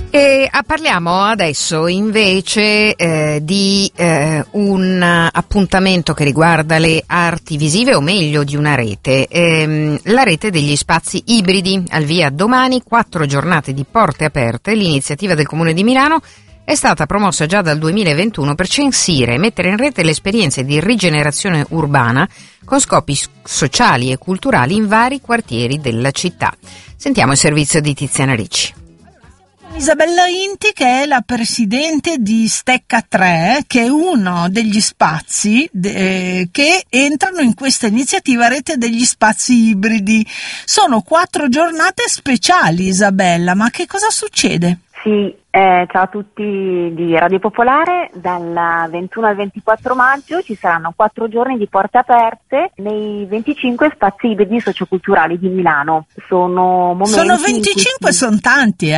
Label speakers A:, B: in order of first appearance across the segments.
A: E parliamo adesso invece di un appuntamento che riguarda le arti visive, o meglio di una rete, la rete degli spazi ibridi. Al via domani 4 giornate di porte aperte. L'iniziativa del Comune di Milano è stata promossa già dal 2021 per censire e mettere in rete le esperienze di rigenerazione urbana con scopi sociali e culturali in vari quartieri della città. Sentiamo il servizio di Tiziana Ricci.
B: Isabella Inti, che è la presidente di Stecca 3, che è uno degli spazi che entrano in questa iniziativa Rete degli Spazi Ibridi. Sono 4 giornate speciali, Isabella, ma che cosa succede?
C: Sì, ciao a tutti di Radio Popolare. Dal 21 al 24 maggio ci saranno 4 giorni di porte aperte nei 25 spazi ibridi socioculturali di Milano. Sono
B: 25, sono tanti,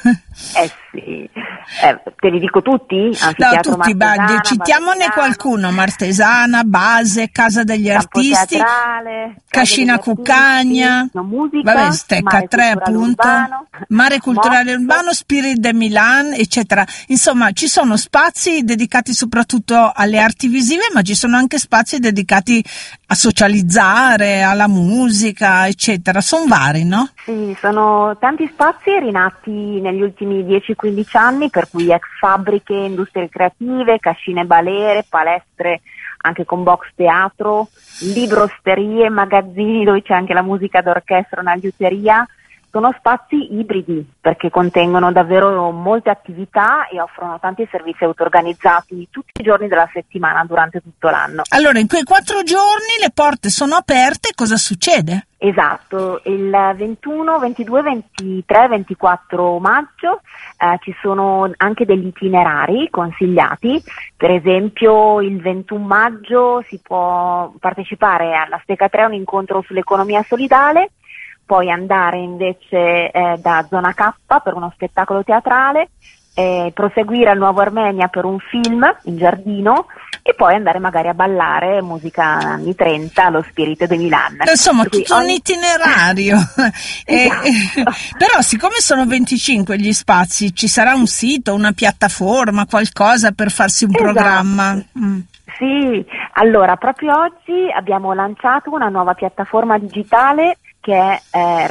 C: sì. Te li dico tutti?
B: No, tutti, citiamone qualcuno: Martesana, Base, Casa degli Artisti, Cascina Cuccagna,
C: musica,
B: Stecca 3 appunto, Mare Culturale Urbano, Spirit de Milan, eccetera. Insomma, ci sono spazi dedicati soprattutto alle arti visive, ma ci sono anche spazi dedicati a socializzare, alla musica, eccetera. Sono vari, no?
C: Sì, sono tanti spazi rinati negli ultimi 10-15 anni, per cui ex fabbriche, industrie creative, cascine balere, palestre anche con box teatro, librosterie, magazzini dove c'è anche la musica d'orchestra, una liuteria. Sono spazi ibridi perché contengono davvero molte attività e offrono tanti servizi auto-organizzati tutti i giorni della settimana durante tutto l'anno.
B: Allora, in quei 4 giorni le porte sono aperte, cosa succede?
C: Esatto, il 21, 22, 23, 24 maggio ci sono anche degli itinerari consigliati. Per esempio il 21 maggio si può partecipare alla Stecca 3 a un incontro sull'economia solidale, poi andare invece da Zona K per uno spettacolo teatrale, proseguire al Nuovo Armenia per un film in giardino e poi andare magari a ballare musica anni 30 allo Spirit de Milan.
B: Insomma, tutto un itinerario.
C: Esatto.
B: Però siccome sono 25 gli spazi, ci sarà un sito, una piattaforma, qualcosa per farsi un programma?
C: Sì, allora proprio oggi abbiamo lanciato una nuova piattaforma digitale che è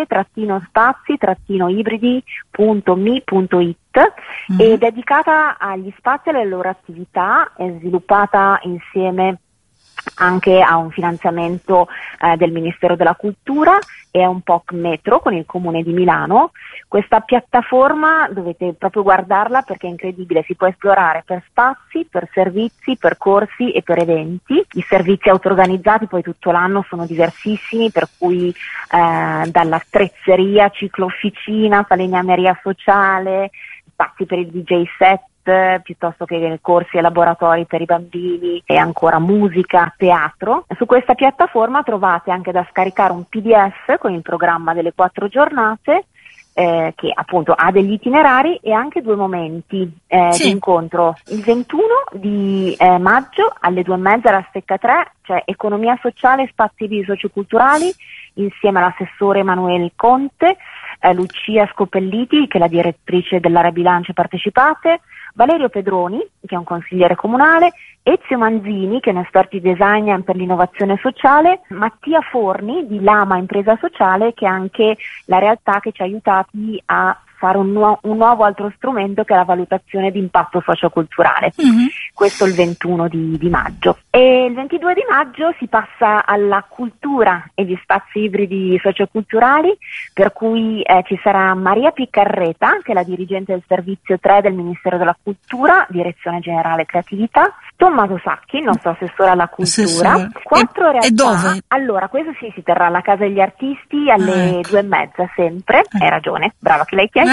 C: rete-spazi-ibridi.mi.it ed è dedicata agli spazi e alle loro attività, è sviluppata insieme anche a un finanziamento del Ministero della Cultura e a un POC Metro con il Comune di Milano. Questa piattaforma dovete proprio guardarla perché è incredibile, si può esplorare per spazi, per servizi, per corsi e per eventi. I servizi auto-organizzati poi tutto l'anno sono diversissimi, per cui dalla strezzeria, ciclo officina, falegnameria sociale, spazi per il DJ set, piuttosto che corsi e laboratori per i bambini e ancora musica, teatro. Su questa piattaforma trovate anche da scaricare un PDF con il programma delle 4 giornate che appunto ha degli itinerari e anche 2 momenti di incontro. Il 21 di maggio alle 2:30 alla Stecca 3 c'è economia sociale e spazi socioculturali insieme all'assessore Emanuele Conte, Lucia Scopelliti che è la direttrice dell'area bilancio partecipate, Valerio Pedroni che è un consigliere comunale, Ezio Manzini che è un esperto di design per l'innovazione sociale, Mattia Forni di Lama Impresa Sociale che è anche la realtà che ci ha aiutati a fare un nuovo altro strumento che è la valutazione di impatto socioculturale. Questo il 21 di maggio. E il 22 di maggio si passa alla cultura e gli spazi ibridi socioculturali, per cui ci sarà Maria Piccarreta, che è la dirigente del servizio 3 del Ministero della Cultura, Direzione Generale Creatività, Tommaso Sacchi, il nostro assessore alla cultura. 4 realtà.
B: E dove?
C: Allora, questo si terrà alla Casa degli Artisti alle 2:30 sempre. Hai ragione, brava che l'hai chiesto.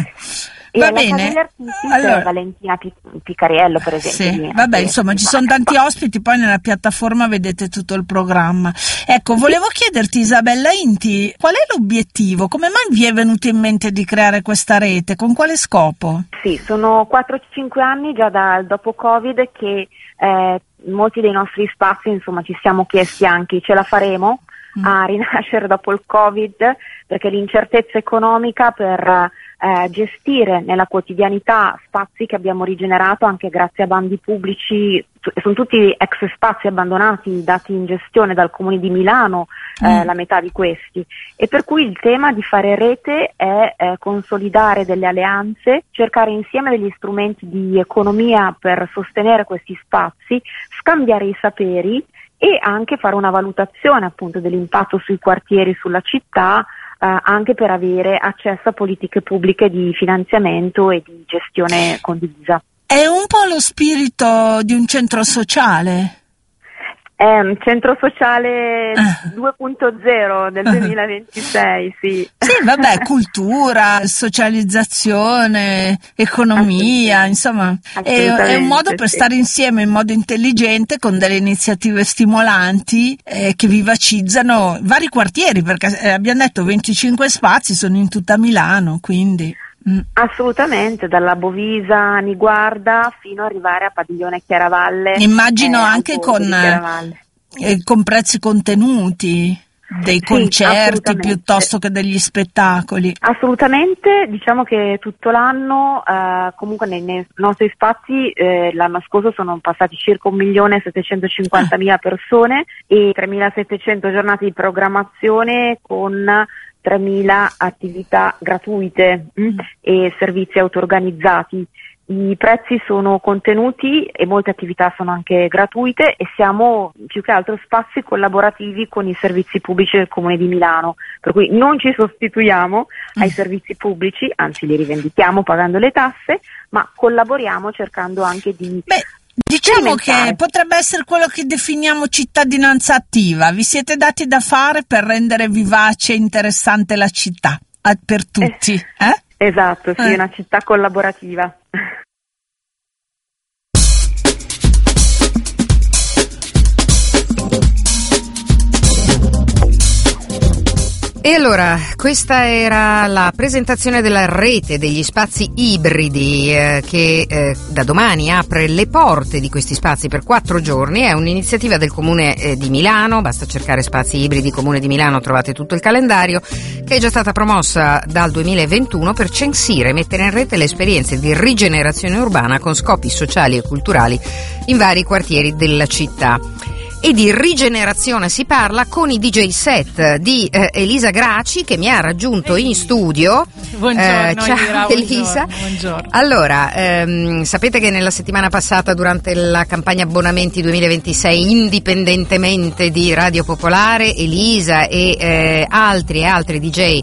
C: E
B: Va
C: alla
B: bene.
C: Casa degli Artisti
B: Allora,
C: c'è Valentina Picariello, per esempio.
B: Sì, vabbè, insomma, ci sono tanti ospiti, poi nella piattaforma vedete tutto il programma. Ecco, volevo chiederti, Isabella Inti, qual è l'obiettivo? Come mai vi è venuto in mente di creare questa rete? Con quale scopo?
C: Sì, sono 4-5 anni già dal dopo Covid che molti dei nostri spazi, insomma, ci siamo chiesti anche, ce la faremo a rinascere dopo il Covid, perché l'incertezza economica per gestire nella quotidianità spazi che abbiamo rigenerato anche grazie a bandi pubblici. Sono tutti ex spazi abbandonati dati in gestione dal Comune di Milano, la metà di questi, e per cui il tema di fare rete è consolidare delle alleanze, cercare insieme degli strumenti di economia per sostenere questi spazi, scambiare i saperi e anche fare una valutazione appunto dell'impatto sui quartieri, sulla città, anche per avere accesso a politiche pubbliche di finanziamento e di gestione condivisa.
B: È un po' lo spirito di un centro sociale.
C: È un centro sociale 2.0 del 2026, sì.
B: Sì, vabbè, cultura, socializzazione, economia, insomma, è un modo per stare insieme in modo intelligente con delle iniziative stimolanti che vivacizzano vari quartieri, perché abbiamo detto 25 spazi sono in tutta Milano, quindi...
C: Assolutamente, dalla Bovisa Niguarda fino ad arrivare a Padiglione Chiaravalle.
B: Immagino anche con prezzi contenuti, dei concerti piuttosto che degli spettacoli.
C: Assolutamente, diciamo che tutto l'anno, comunque nei nostri spazi, l'anno scorso sono passati circa 1.750.000 persone e 3.700 giornate di programmazione con 3.000 attività gratuite e servizi auto-organizzati. I prezzi sono contenuti e molte attività sono anche gratuite e siamo più che altro spazi collaborativi con i servizi pubblici del Comune di Milano, per cui non ci sostituiamo ai servizi pubblici, anzi li rivendichiamo pagando le tasse, ma collaboriamo cercando anche di...
B: Diciamo che potrebbe essere quello che definiamo cittadinanza attiva. Vi siete dati da fare per rendere vivace e interessante la città per tutti.
C: Esatto, sì, una città collaborativa.
A: E allora, questa era la presentazione della rete degli spazi ibridi che da domani apre le porte di questi spazi per 4 giorni. È un'iniziativa del Comune di Milano, basta cercare spazi ibridi Comune di Milano, trovate tutto il calendario, che è già stata promossa dal 2021 per censire e mettere in rete le esperienze di rigenerazione urbana con scopi sociali e culturali in vari quartieri della città. E di rigenerazione si parla con i DJ set di Elisa Graci, che mi ha raggiunto in studio.
D: Buongiorno,
A: ciao Elisa.
D: Buongiorno.
A: Allora, sapete che nella settimana passata, durante la campagna abbonamenti 2026, indipendentemente di Radio Popolare, Elisa e altri DJ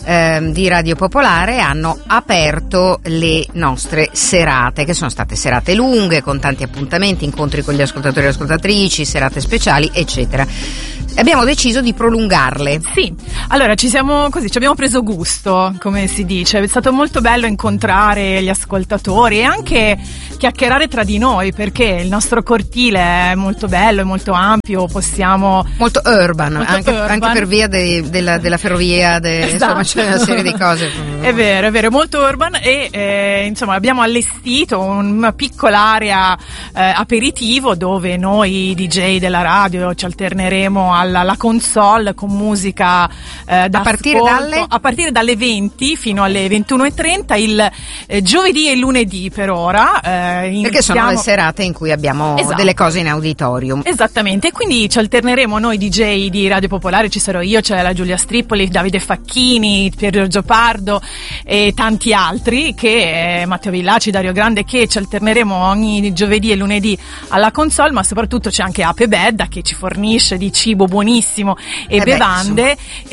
A: di Radio Popolare hanno aperto le nostre serate, che sono state serate lunghe con tanti appuntamenti, incontri con gli ascoltatori e le ascoltatrici, serate speciali, eccetera. Abbiamo deciso di prolungarle.
D: Sì, allora ci abbiamo preso gusto, come si dice. È stato molto bello incontrare gli ascoltatori e anche chiacchierare tra di noi, perché il nostro cortile è molto bello, è molto ampio,
A: molto urban, anche per via della ferrovia,
D: esatto.
A: Insomma c'è una serie di cose.
D: È vero, molto urban e insomma abbiamo allestito una piccola area aperitivo dove noi DJ della radio ci alterneremo alla console con musica a partire dalle 20 fino alle 21:30 il giovedì e il lunedì per ora.
A: Perché sono le serate in cui abbiamo delle cose in auditorium.
D: Esattamente, e quindi ci alterneremo noi DJ di Radio Popolare, ci sarò io, c'è la Giulia Strippoli, Davide Facchini, Pier Giorgio Pardo e tanti altri, che Matteo Villaci, Dario Grande, che ci alterneremo ogni giovedì e lunedì alla console, ma soprattutto c'è anche Ape Bedda che ci fornisce di cibo buonissimo e bevande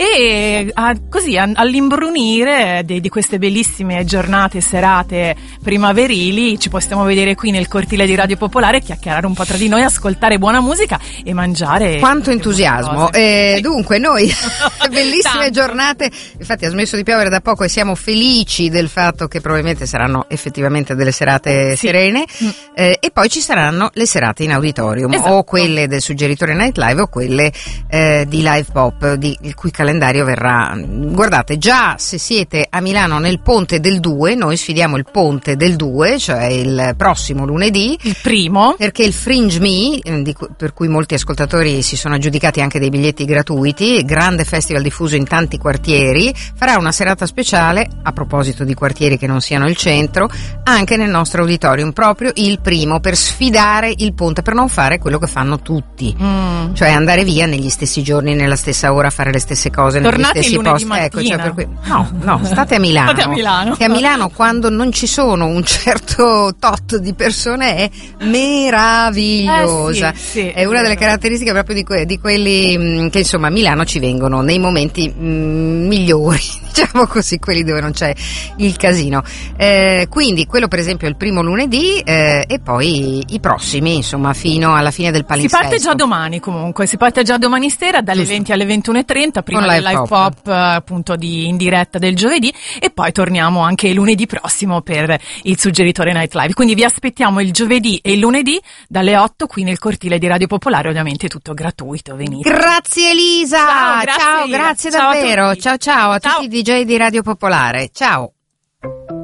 D: e così all'imbrunire di queste bellissime giornate e serate primaverili ci possiamo vedere qui nel cortile di Radio Popolare, chiacchierare un po' tra di noi, ascoltare buona musica e mangiare.
A: Quanto entusiasmo! Dunque noi bellissime giornate, infatti ha smesso di piovere da poco e siamo felici del fatto che probabilmente saranno effettivamente delle serate serene e poi ci saranno le serate in auditorium, o quelle del Suggeritore Night Live o quelle di Live Pop, il cui calendario verrà, guardate, già se siete a Milano nel Ponte del 2, noi sfidiamo il Ponte del 2, cioè il prossimo lunedì,
D: il primo,
A: perché il Fringe Me, per cui molti ascoltatori si sono aggiudicati anche dei biglietti gratuiti, grande festival diffuso in tanti quartieri, farà una serata speciale, a proposito di quartieri che non siano il centro, anche nel nostro auditorium, proprio il primo, per sfidare il ponte, per non fare quello che fanno tutti, cioè andare via negli stessi giorni, nella stessa ora, fare le stesse cose,
D: tornate
A: negli stessi posti. Ecco, cioè per cui, no, state a Milano.
D: State a Milano.
A: Che a Milano, quando non ci sono un certo tot di persone, è meravigliosa.
D: Sì,
A: è una delle caratteristiche proprio di quelli che insomma a Milano ci vengono nei momenti migliori, diciamo così, quelli dove non c'è il casino. Quindi quello per esempio è il primo lunedì, e poi i prossimi insomma fino alla fine del palinsesto.
D: Si parte già domani, comunque si parte già domani sera dalle 20 alle 21:30, prima del live pop appunto in diretta del giovedì, e poi torniamo anche lunedì prossimo per il Suggeritore Night Live. Quindi vi aspettiamo il giovedì e il lunedì dalle 8 qui nel cortile di Radio Popolare, ovviamente tutto gratuito, venite.
A: Grazie Elisa,
D: ciao,
A: grazie davvero, ciao a tutti i DJ di Radio Popolare, ciao.